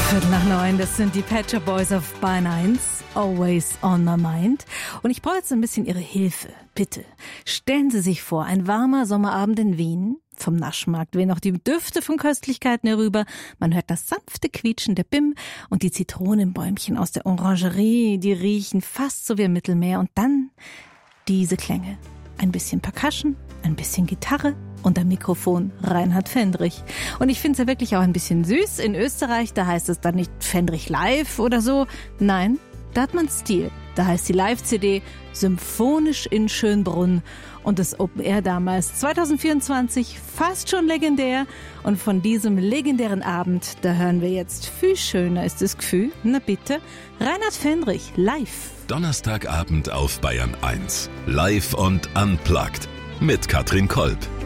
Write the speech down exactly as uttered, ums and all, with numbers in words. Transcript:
Viertel nach neun, das sind die Pet Shop Boys of Bayern eins, Always on my mind. Und ich brauche jetzt ein bisschen Ihre Hilfe. Bitte, stellen Sie sich vor, ein warmer Sommerabend in Wien. Vom Naschmarkt wehen noch die Düfte von Köstlichkeiten herüber. Man hört das sanfte Quietschen der Bim und die Zitronenbäumchen aus der Orangerie, die riechen fast so wie im Mittelmeer. Und dann diese Klänge. Ein bisschen Percussion, ein bisschen Gitarre und am Mikrofon Reinhard Fendrich. Und ich finde es ja wirklich auch ein bisschen süß. In Österreich, da heißt es dann nicht Fendrich live oder so. Nein, da hat man Stil. Da heißt die Live-C D Symphonisch in Schönbrunn. Und das Open Air damals, zwanzig vierundzwanzig, fast schon legendär. Und von diesem legendären Abend, da hören wir jetzt viel schöner ist das Gefühl. Na bitte, Reinhard Fendrich, live. Donnerstagabend auf Bayern eins. Live und unplugged mit Katrin Kolb.